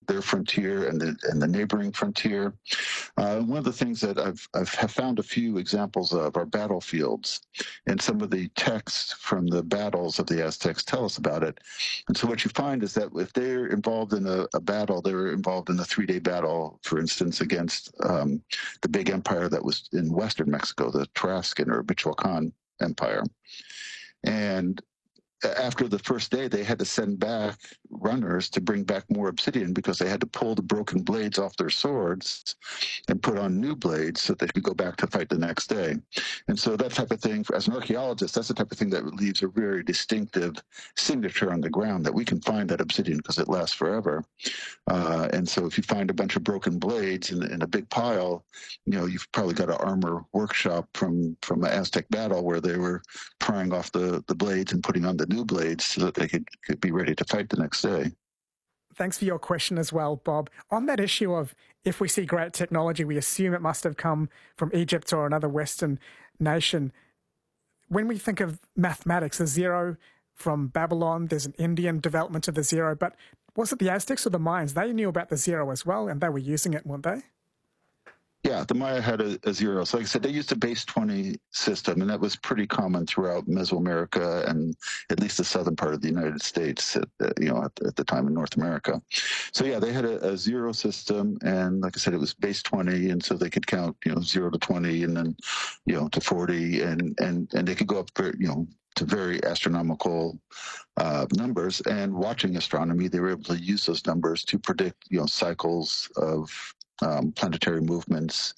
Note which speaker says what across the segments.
Speaker 1: their frontier and the neighboring frontier. One of the things that I've have found a few examples of are battlefields, and some of the texts from the battles of the Aztecs tell us about it. And so what you find is that if they're involved in a battle, they were involved in a 3-day battle, for instance, against the big empire that was in western Mexico, the Tarascan or Michoacan Empire. And after the first day, they had to send back runners to bring back more obsidian because they had to pull the broken blades off their swords and put on new blades so they could go back to fight the next day. And so that type of thing, as an archaeologist, that's the type of thing that leaves a very distinctive signature on the ground that we can find that obsidian because it lasts forever. And so if you find a bunch of broken blades in a big pile, you've probably got an armor workshop from an Aztec battle where they were prying off the blades and putting on the new blades so that they could be ready to fight the next day.
Speaker 2: Thanks for your question as well, Bob. On that issue of if we see great technology, we assume it must have come from Egypt or another Western nation. When we think of mathematics, the zero from Babylon, there's an Indian development of the zero, but was it the Aztecs or the Mayans? They knew about the zero as well, and they were using it, weren't they?
Speaker 1: Yeah, the Maya had a zero. So like I said, they used a base 20 system, and that was pretty common throughout Mesoamerica and at least the southern part of the United States, at the time in North America. So yeah, they had a zero system, and like I said, it was base 20, and so they could count, 0 to 20, and then, to 40, and they could go up to very astronomical numbers. And watching astronomy, they were able to use those numbers to predict, cycles of planetary movements,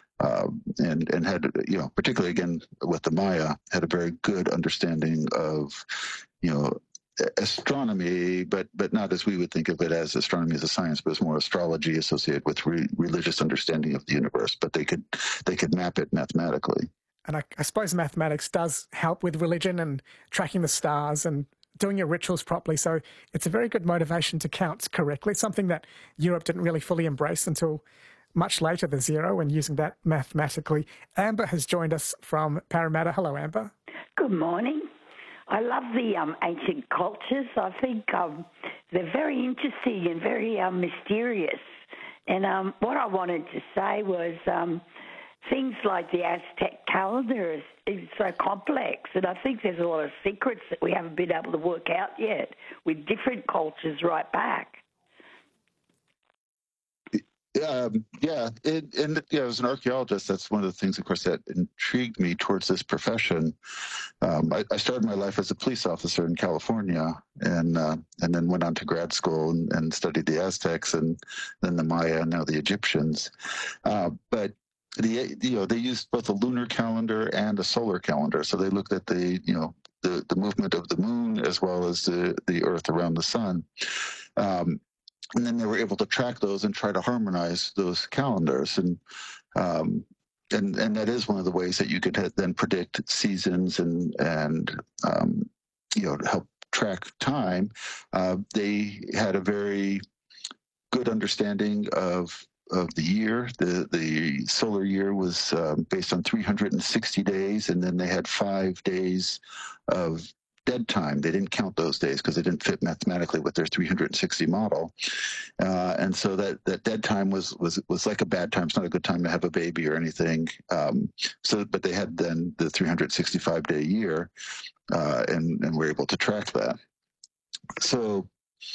Speaker 1: and had, particularly again with the Maya, had a very good understanding of, astronomy, but not as we would think of it as astronomy as a science, but as more astrology associated with religious understanding of the universe. But they could map it mathematically.
Speaker 2: And I suppose mathematics does help with religion and tracking the stars and doing your rituals properly. So it's a very good motivation to count correctly, something that Europe didn't really fully embrace until much later, the zero, and using that mathematically. Amber has joined us from Parramatta. Hello, Amber.
Speaker 3: Good morning. I love the ancient cultures. I think they're very interesting and very mysterious. And what I wanted to say was things like the Aztec calendar is so complex, and I think there's a lot of secrets that we haven't been able to work out yet with different cultures right back.
Speaker 1: As an archaeologist, that's one of the things, of course, that intrigued me towards this profession. I started my life as a police officer in California, and then went on to grad school and studied the Aztecs, and then the Maya, and now the Egyptians. But they used both a lunar calendar and a solar calendar, so they looked at the movement of the moon as well as the Earth around the sun. And then they were able to track those and try to harmonize those calendars. And that is one of the ways that you could then predict seasons and help track time. They had a very good understanding of the year. The solar year was based on 360 days, and then they had 5 days of dead time. They didn't count those days because they didn't fit mathematically with their 360 model. And so that dead time was like a bad time. It's not a good time to have a baby or anything. But they had then the 365-day year, and were able to track that. So,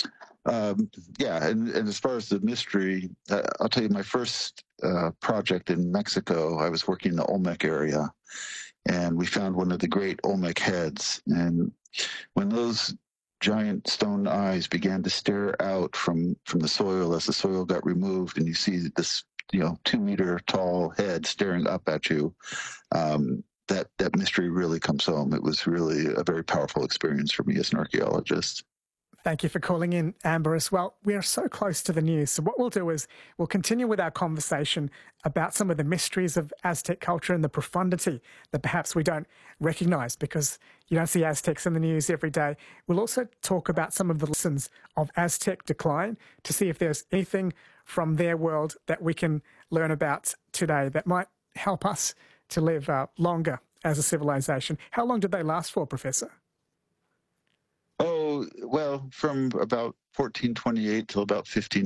Speaker 1: and as far as the mystery, I'll tell you, my first project in Mexico, I was working in the Olmec area, and we found one of the great Olmec heads. And when those giant stone eyes began to stare out from the soil as the soil got removed, and you see this 2-meter tall head staring up at you, that mystery really comes home. It was really a very powerful experience for me as an archaeologist.
Speaker 2: Thank you for calling in, Amber, as well. We are so close to the news. So what we'll do is we'll continue with our conversation about some of the mysteries of Aztec culture and the profundity that perhaps we don't recognise because you don't see Aztecs in the news every day. We'll also talk about some of the lessons of Aztec decline to see if there's anything from their world that we can learn about today that might help us to live longer as a civilization. How long did they last for, Professor?
Speaker 1: Oh, well, from about 1428 till about 15